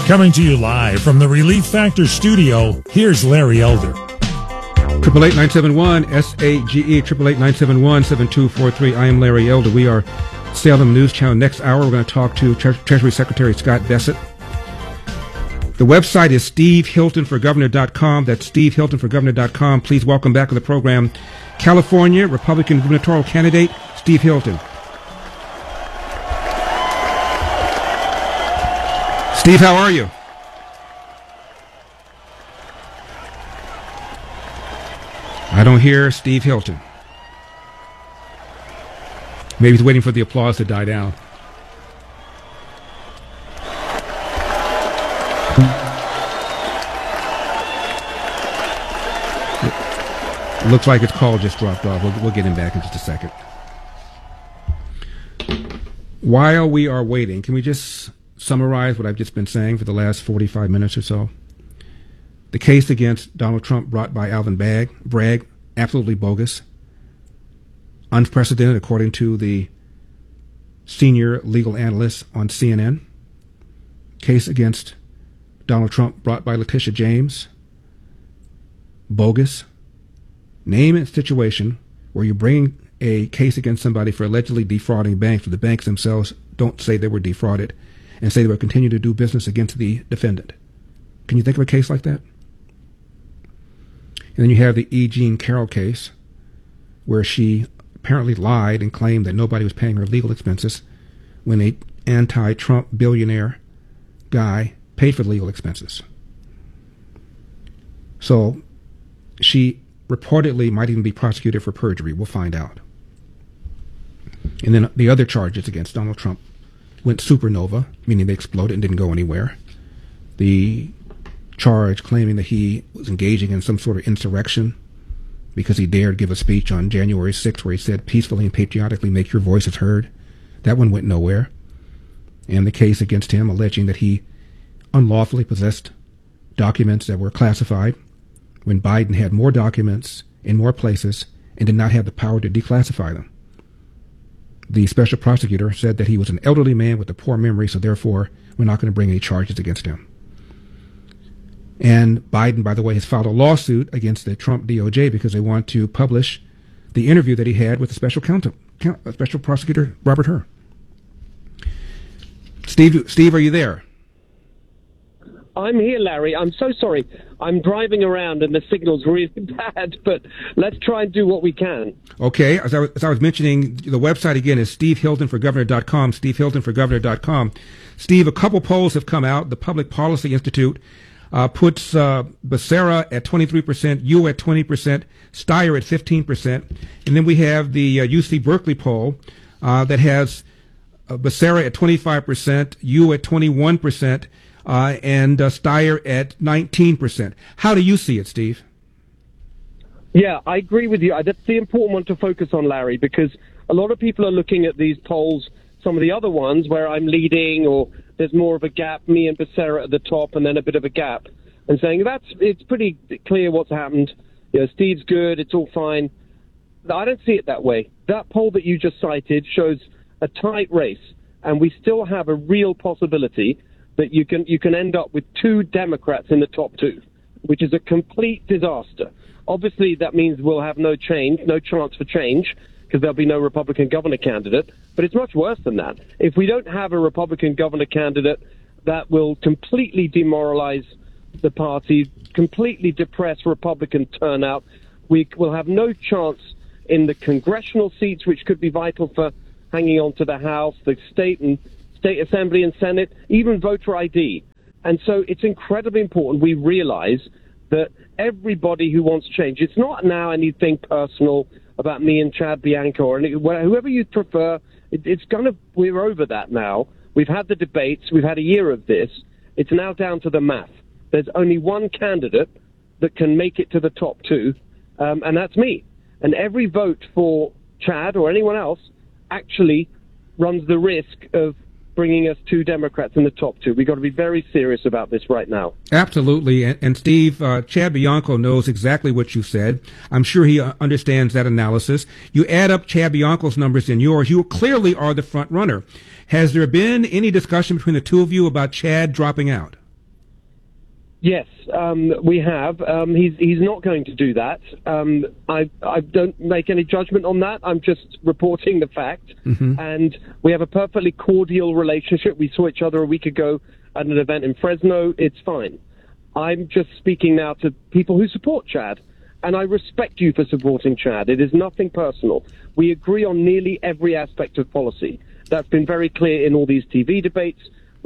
Coming to you live from the Relief Factor studio, here's Larry Elder. 888-971-SAGE, 888-971-7243. I am Larry Elder. We are Salem News Channel. Next hour, we're going to talk to Treasury Secretary Scott Bessent. The website is SteveHiltonForGovernor.com. That's SteveHiltonForGovernor.com. Please welcome back to the program California Republican gubernatorial candidate Steve Hilton. Steve, how are you? I don't hear Steve Hilton. Maybe he's waiting for the applause to die down. It looks like his call just dropped off. We'll get him back in just a second. While we are waiting, can we just summarize what I've just been saying for the last 45 minutes or so? The case against Donald Trump brought by Alvin Bragg, absolutely bogus, unprecedented according to the senior legal analyst on CNN. Case against Donald Trump brought by Letitia James, bogus. Name a situation where you bring a case against somebody for allegedly defrauding banks, but the banks themselves don't say they were defrauded and say they will continue to do business against the defendant. Can you think of a case like that? And then you have the E. Jean Carroll case, where she apparently lied and claimed that nobody was paying her legal expenses when an anti-Trump billionaire guy paid for the legal expenses. So she reportedly might even be prosecuted for perjury. We'll find out. And then the other charges against Donald Trump went supernova, meaning they exploded and didn't go anywhere. The charge claiming that he was engaging in some sort of insurrection because he dared give a speech on January 6th where he said, peacefully and patriotically make your voices heard. That one went nowhere. And the case against him alleging that he unlawfully possessed documents that were classified when Biden had more documents in more places and did not have the power to declassify them. The special prosecutor said that he was an elderly man with a poor memory, so therefore we're not going to bring any charges against him. And Biden, by the way, has filed a lawsuit against the Trump DOJ because they want to publish the interview that he had with the special prosecutor, Robert Hur. Steve, are you there? I'm here, Larry. I'm so sorry. I'm driving around and the signal's really bad, but let's try and do what we can. Okay. As I was mentioning, the website again is SteveHiltonForGovernor.com, SteveHiltonForGovernor.com. Steve, a couple polls have come out. The Public Policy Institute puts Becerra at 23%, you at 20%, Steyer at 15%. And then we have the UC Berkeley poll that has Becerra at 25%, you at 21%, and Steyer at 19%. How do you see it, Steve? Yeah, I agree with you. That's the important one to focus on, Larry, because a lot of people are looking at these polls, some of the other ones where I'm leading or there's more of a gap, me and Becerra at the top and then a bit of a gap, and saying it's pretty clear what's happened. You know, Steve's good, it's all fine. I don't see it that way. That poll that you just cited shows a tight race, and we still have a real possibility that you can end up with two Democrats in the top two, which is a complete disaster. Obviously, that means we'll have no chance for change, because there'll be no Republican governor candidate. But it's much worse than that. If we don't have a Republican governor candidate, that will completely demoralize the party, completely depress Republican turnout. We will have no chance in the congressional seats, which could be vital for hanging on to the House, the state assembly and Senate, even voter ID. And so it's incredibly important we realize that everybody who wants change, it's not now anything personal about me and Chad Bianco or whoever you prefer. We're over that now. We've had the debates. We've had a year of this. It's now down to the math. There's only one candidate that can make it to the top two, and that's me. And every vote for Chad or anyone else actually runs the risk of bringing us two Democrats in the top two. We've got to be very serious about this right now. Absolutely. And Steve, Chad Bianco knows exactly what you said. I'm sure he understands that analysis. You add up Chad Bianco's numbers and yours, you clearly are the front runner. Has there been any discussion between the two of you about Chad dropping out? Yes, we have. He's not going to do that. I don't make any judgment on that. I'm just reporting the fact. And we have a perfectly cordial relationship. We saw each other a week ago at an event in Fresno. It's fine. I'm just speaking now to people who support Chad. And I respect you for supporting Chad. It is nothing personal. We agree on nearly every aspect of policy. That's been very clear in all these TV debates.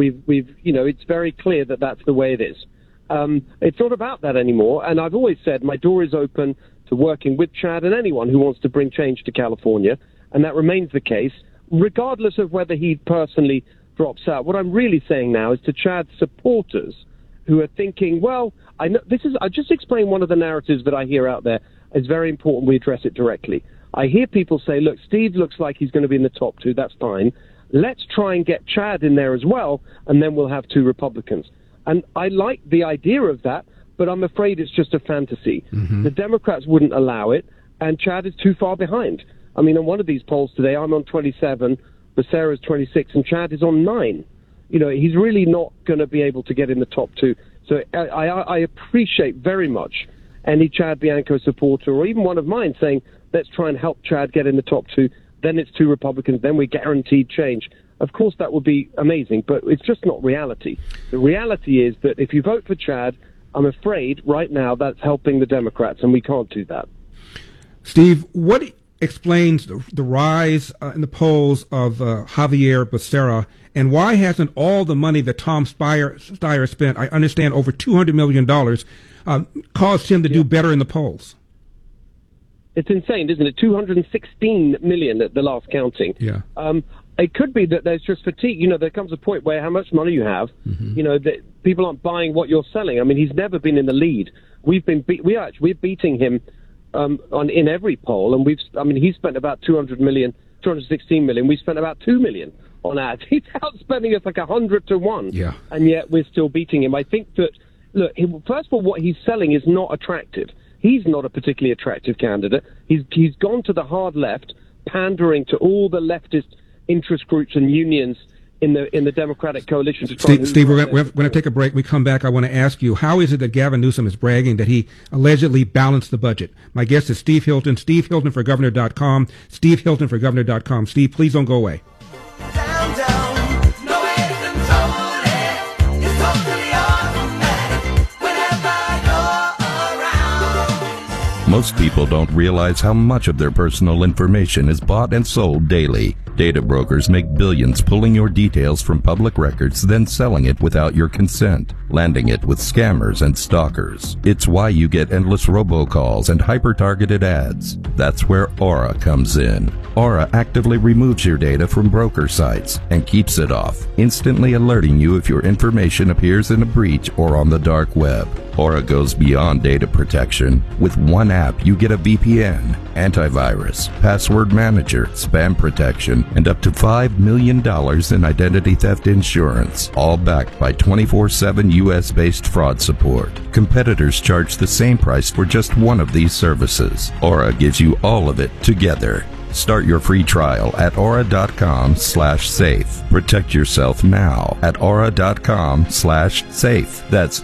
It's very clear that that's the way it is. It's not about that anymore, and I've always said my door is open to working with Chad and anyone who wants to bring change to California, and that remains the case, regardless of whether he personally drops out. What I'm really saying now is to Chad's supporters who are thinking, well, I just explained one of the narratives that I hear out there. It's very important we address it directly. I hear people say, look, Steve looks like he's going to be in the top two. That's fine. Let's try and get Chad in there as well, and then we'll have two Republicans. And I like the idea of that, but I'm afraid it's just a fantasy. The Democrats wouldn't allow it, and Chad is too far behind. I mean, on one of these polls today, I'm on 27, Becerra's 26, and Chad is on 9. He's really not going to be able to get in the top two. So I appreciate very much any Chad Bianco supporter, or even one of mine, saying, let's try and help Chad get in the top two. Then it's two Republicans, then we guaranteed change. Of course, that would be amazing, but it's just not reality. The reality is that if you vote for Chad, I'm afraid right now that's helping the Democrats, and we can't do that. Steve, what explains the rise in the polls of Javier Becerra, and why hasn't all the money that Tom Steyer spent, I understand over $200 million, caused him to do better in the polls? It's insane, isn't it? 216 million at the last counting. Yeah. It could be that there's just fatigue. There comes a point where how much money you have, that people aren't buying what you're selling. I mean, he's never been in the lead. We're beating him in every poll, and he's spent about 216 million. We spent about 2 million on ads. He's outspending us like 100 to 1. Yeah. And yet we're still beating him. I think that, look, first of all, what he's selling is not attractive. He's not a particularly attractive candidate. He's gone to the hard left, pandering to all the leftist interest groups and unions in the Democratic coalition. To try Steve, we're going to take a break. We come back. I want to ask you, how is it that Gavin Newsom is bragging that he allegedly balanced the budget? My guest is Steve Hilton, SteveHiltonForGovernor.com, SteveHiltonForGovernor.com. Steve, please don't go away. Most people don't realize how much of their personal information is bought and sold daily. Data brokers make billions pulling your details from public records, then selling it without your consent, landing it with scammers and stalkers. It's why you get endless robocalls and hyper-targeted ads. That's where Aura comes in. Aura actively removes your data from broker sites and keeps it off, instantly alerting you if your information appears in a breach or on the dark web. Aura goes beyond data protection. With one app, you get a VPN, antivirus, password manager, spam protection, and up to $5 million in identity theft insurance, all backed by 24/7 U.S.-based fraud support. Competitors charge the same price for just one of these services. Aura gives you all of it together. Start your free trial at aura.com/safe. Protect yourself now at aura.com/safe. That's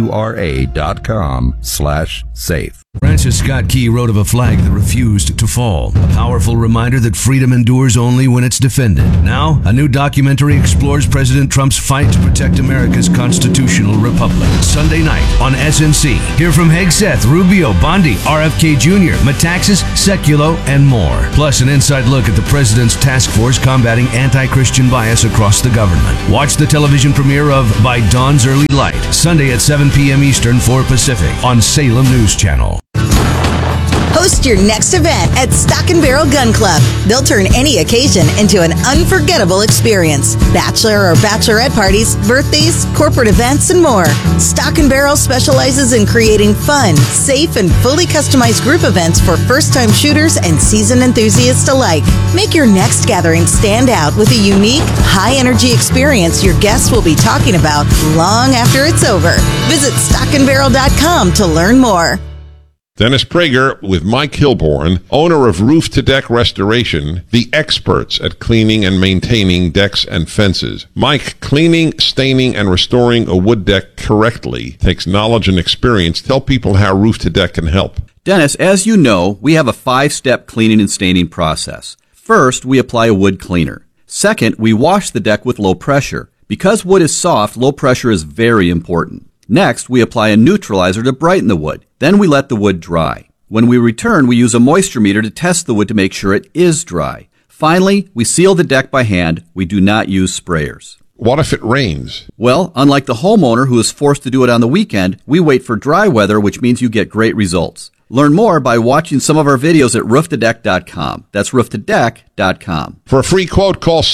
AURA.com/safe. Francis Scott Key wrote of a flag that refused to fall, a powerful reminder that freedom endures only when it's defended. Now, a new documentary explores President Trump's fight to protect America's constitutional republic. Sunday night on SNC. Hear from Hegseth, Rubio, Bondi, RFK Jr., Metaxas, Sekulow, and more. Plus, an inside look at the president's task force combating anti-Christian bias across the government. Watch the television premiere of By Dawn's Early Light, Sunday at 7 p.m. Eastern, 4 Pacific, on Salem News Channel. Host your next event at Stock and Barrel Gun Club. They'll turn any occasion into an unforgettable experience. Bachelor or bachelorette parties, birthdays, corporate events, and more. Stock and Barrel specializes in creating fun, safe, and fully customized group events for first-time shooters and seasoned enthusiasts alike. Make your next gathering stand out with a unique, high-energy experience your guests will be talking about long after it's over. Visit stockandbarrel.com to learn more. Dennis Prager with Mike Hilborn, owner of Roof to Deck Restoration, the experts at cleaning and maintaining decks and fences. Mike, cleaning, staining, and restoring a wood deck correctly takes knowledge and experience. Tell people how Roof to Deck can help. Dennis, as you know, we have a 5-step cleaning and staining process. First, we apply a wood cleaner. Second, we wash the deck with low pressure. Because wood is soft, low pressure is very important. Next, we apply a neutralizer to brighten the wood. Then we let the wood dry. When we return, we use a moisture meter to test the wood to make sure it is dry. Finally, we seal the deck by hand. We do not use sprayers. What if it rains? Well, unlike the homeowner who is forced to do it on the weekend, we wait for dry weather, which means you get great results. Learn more by watching some of our videos at rooftodeck.com. That's rooftodeck.com. For a free quote, call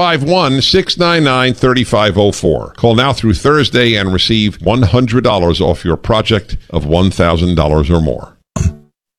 651-699-3504. Call now through Thursday and receive $100 off your project of $1,000 or more.